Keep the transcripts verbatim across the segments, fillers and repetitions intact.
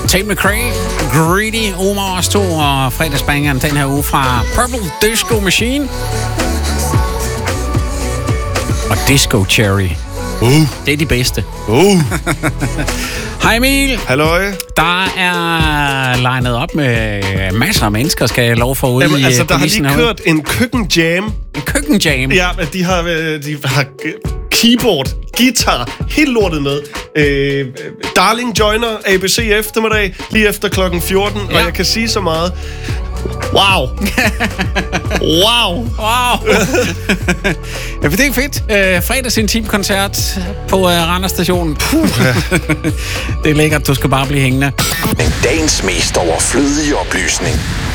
Tate McRae, Greedy, Omar og to og fredagsbangeren den her uge fra Purple Disco Machine. Og Disco Cherry. Uh. Det er de bedste. Uh. Hej Emil. Halløj. Der er legnet op med masser af mennesker, skal jeg lov for ude. Jamen, i altså, der har lige herude. kørt en køkkenjam. En køkkenjam? Ja, de har, de har keyboard, guitar, helt lortet med. Øh, Darling joiner A B C eftermiddag, lige efter klokken fjorten, ja. Og jeg kan sige så meget. Wow. Wow. Wow. Ja, det er fedt. Øh, fredags intimkoncert på uh, Randers Station. Puh. Det er lækkert, du skal bare blive hængende. Men dagens mest overflødige oplysning.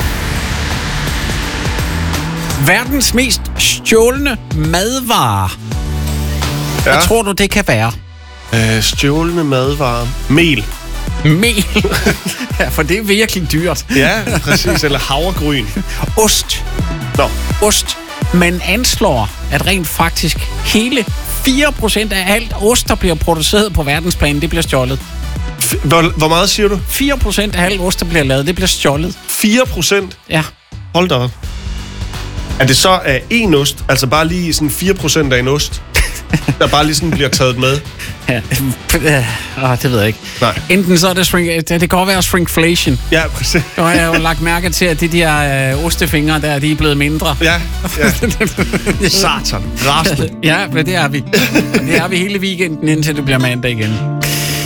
Verdens mest stjålne madvarer. Ja. Hvad tror du, det kan være? Øh, stjålne madvarer. Mel. Mel. Ja, for det er virkelig dyrt. Ja, præcis. Eller havregryn. Ost. Nå. Ost. Man anslår, at rent faktisk hele fire procent af alt ost, der bliver produceret på verdensplan, det bliver stjålet. F- hvor, hvor meget siger du? fire procent af alt ost, der bliver lavet, det bliver stjålet. fire procent? Ja. Hold da op. Er det så af en ost? Altså bare lige sådan fire procent af en ost? Der bare lige sådan bliver taget med? Ja, øh, det ved jeg ikke. Nej. Enten så er det shrink, det, det kan godt være shrinkflation. Ja, præcis. Nu har jeg jo lagt mærke til, at de der øh, ostefingre der, de er blevet mindre. Ja, ja. Satan. Rasende. Ja, men det er vi. Og det er vi hele weekenden, indtil det bliver mandag igen.